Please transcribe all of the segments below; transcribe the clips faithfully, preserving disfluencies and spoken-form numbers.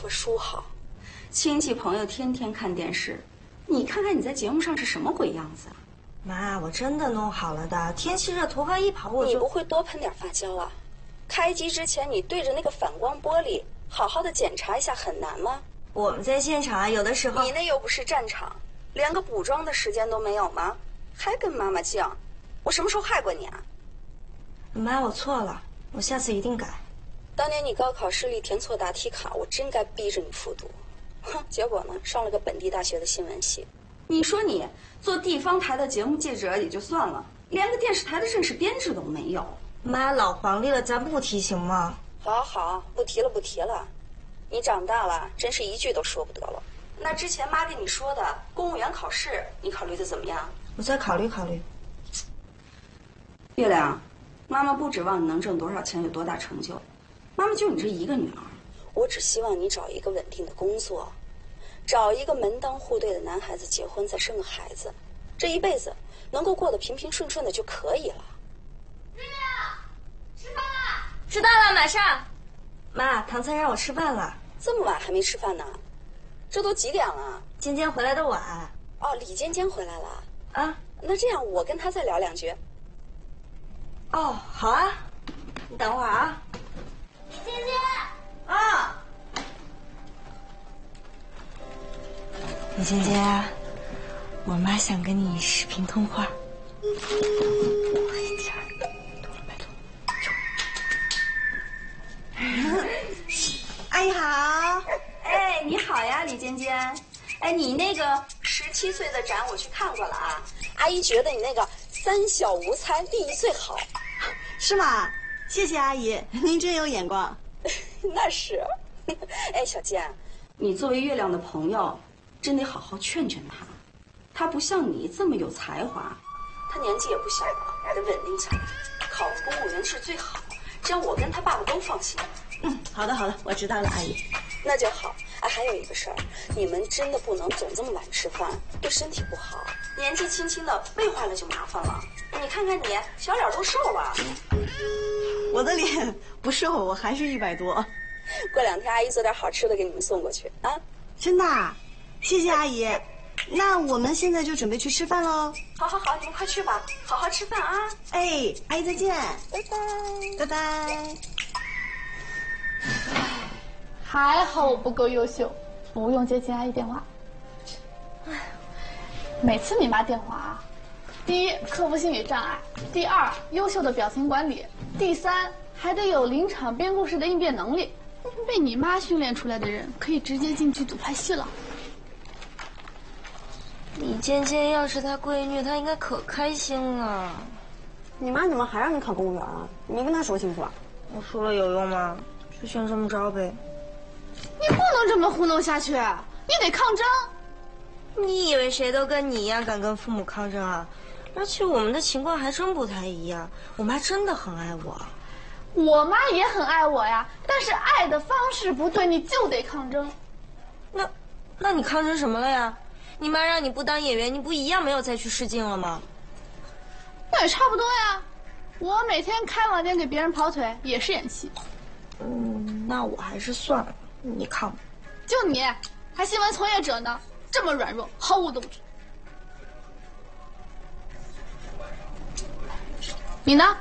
和书好，亲戚朋友天天看电视，你看看你在节目上是什么鬼样子啊？ 妈，我真的弄好了的。天气热，头发一跑我就…… 你不会多喷点发胶啊？开机之前你对着那个反光玻璃好好的检查一下，很难吗？ 我们在现场啊，有的时候…… 你那又不是战场，连个补妆的时间都没有吗？还跟妈妈犟？我什么时候害过你啊？ 妈，我错了，我下次一定改。 当年你高考失利填错答题卡，我真该逼着你复读。哼，结果呢，上了个本地大学的新闻系。你说你做地方台的节目记者也就算了，连个电视台的正式编制都没有。 妈，老黄历了，咱不提行吗？ 好好，不提了不提了。你长大了，真是一句都说不得了。那之前妈跟你说的公务员考试，你考虑的怎么样？ 我再考虑考虑。 月亮，妈妈不指望你能挣多少钱，有多大成就。妈妈就你这一个女儿，我只希望你找一个稳定的工作，找一个门当户对的男孩子结婚，再生个孩子，这一辈子能够过得平平顺顺的就可以了。 月亮，吃饭啦！ 知道了，马上。妈，唐三让我吃饭了。 这么晚还没吃饭呢？这都几点了？ 尖尖回来的晚。 哦，李尖尖回来了啊？ 那这样，我跟他再聊两句。 哦，好啊，你等会儿啊。 姐姐。 啊。李尖尖，我妈想跟你视频通话。快点，多了拜托。阿姨好。 哎，你好呀，李尖尖。哎，你那个十七岁的展我去看过了啊，阿姨觉得你那个三小无猜，立意最好。 是吗？谢谢阿姨，您真有眼光。 那是。哎，小健，你作为月亮的朋友，真得好好劝劝他。他不像你这么有才华，他年纪也不小了，得稳定下来，考个公务员是最好。这样我跟他爸爸都放心。 嗯，好的好的，我知道了，阿姨。 那就好。哎，还有一个事儿，你们真的不能总这么晚吃饭，对身体不好。年纪轻轻的，胃坏了就麻烦了。你看看你，小脸都瘦了。 我的脸不瘦，我还是一百多。 过两天阿姨做点好吃的给你们送过去啊。 真的？谢谢阿姨。那我们现在就准备去吃饭喽。 好好好，你们快去吧，好好吃饭啊。 哎，阿姨再见。 拜拜。 拜拜。 还好我不够优秀，不用接秦阿姨电话。唉，每次你妈电话啊，第一克服心理障碍，第二优秀的表情管理，第三还得有临场编故事的应变能力。被你妈训练出来的人，可以直接进剧组拍戏了。 李尖尖要是她闺女，她应该可开心了。 你妈怎么还让你考公务员啊？你没跟她说清楚啊？ 我说了有用吗？就先这么着呗。 你不能这么糊弄下去，你得抗争。 你以为谁都跟你一样敢跟父母抗争啊？而且我们的情况还真不太一样。我妈真的很爱我。 我妈也很爱我呀，但是爱的方式不对，你就得抗争。 那，那你抗争什么了呀？你妈让你不当演员，你不一样没有再去试镜了吗？ 那也差不多呀。我每天开网店给别人跑腿也是演戏。 嗯，那我还是算了，你抗吧。 就你，还新闻从业者呢，这么软弱，毫无斗志。你呢？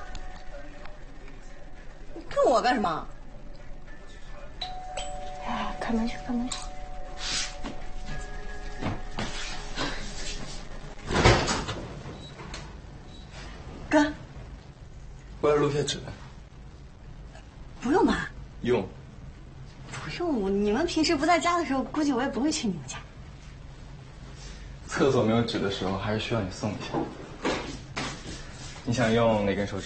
你看我干什么？ 哎，开门去，开门去。 哥， 我要录些纸。 不用吧？ 用。 不用，你们平时不在家的时候，估计我也不会去你们家。 厕所没有纸的时候，还是需要你送一下。你想用哪根手指？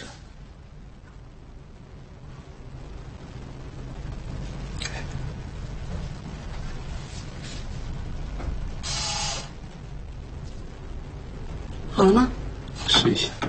好了吗？ 试一下。